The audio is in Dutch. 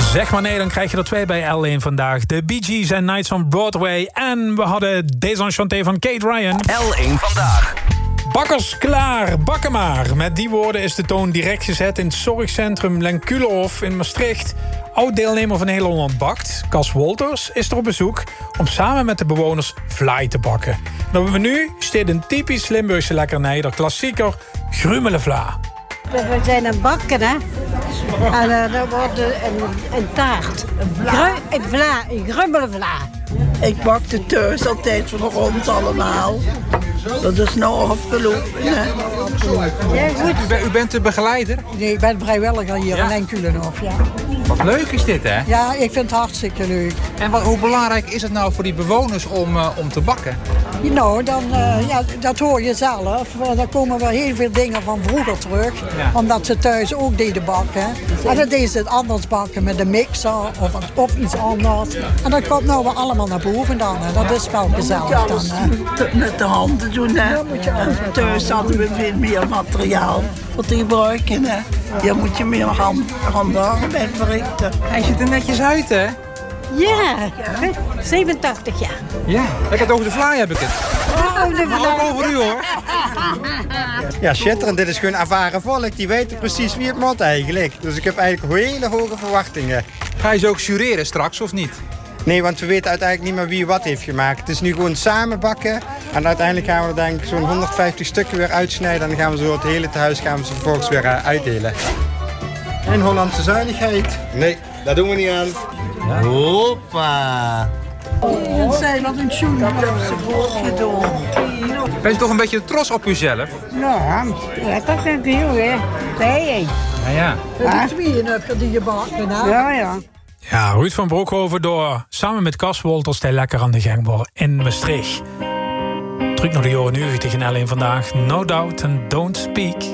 Zeg maar nee, dan krijg je er 2 bij L1 vandaag. De Bee Gees en Nights on Broadway. En we hadden Désenchanté van Kate Ryan. L1 vandaag. Bakkers klaar, bakken maar. Met die woorden is de toon direct gezet in het zorgcentrum Lenculenhof in Maastricht. Oud-deelnemer van Heel Holland Bakt, Cas Wolters, is er op bezoek om samen met de bewoners vlaai te bakken. Dan hebben we nu steeds een typisch Limburgse lekkernij, de klassieker Grumelenvla. We zijn aan het bakken, hè. En dan wordt een taart. Een grummelenvla. Ik bakte thuis altijd voor ons allemaal. Dat is nou afgelopen, hè. Ja, goed. U bent de begeleider? Nee, ik ben vrijwilliger hier in Lenculenhof, ja. Wat leuk is dit, hè? Ja, ik vind het hartstikke leuk. En hoe belangrijk is het nou voor die bewoners om te bakken? Nou, dat hoor je zelf. Dan komen wel heel veel dingen van vroeger terug. Ja. Omdat ze thuis ook deden bakken. En dan deden ze het anders bakken met een mixer of iets anders. En dat komt nou weer allemaal naar boven dan. Hè. Dat is wel gezellig dan. Hè. Met de handen doen, hè. En thuis hadden we veel meer materiaal voor te gebruiken, hè. Hier moet je meer handarbeid verrichten. Hij ziet er netjes uit, hè? Ja, 87 jaar. Ja. Ik heb het over de vlaai, heb ik het. Maar ook over u, hoor. Ja, schitterend. Dit is gewoon ervaren volk. Die weten precies wie het moet eigenlijk. Dus ik heb eigenlijk hele hoge verwachtingen. Ga je ze ook jureren straks, of niet? Nee, want we weten uiteindelijk niet meer wie wat heeft gemaakt. Het is nu gewoon samen bakken. En uiteindelijk gaan we er denk ik zo'n 150 stukken weer uitsnijden. En dan gaan we zo het hele tehuis gaan we ze vervolgens weer uitdelen. En Hollandse zuinigheid. Nee, dat doen we niet aan. Hoppa. En zij wat een schoen op zijn broodje doen. Bent u toch een beetje trots op uzelf? Nou, dat is natuurlijk, hè. Nee. Ja. Dat is wie heb je die gebakken, hè? Ja, ja. Ja, Ruud van Broekhoven door samen met Cas Wolters de lekker aan de gang in Maastricht. Terug naar de jaren 90 in L1 vandaag. No Doubt and Don't Speak.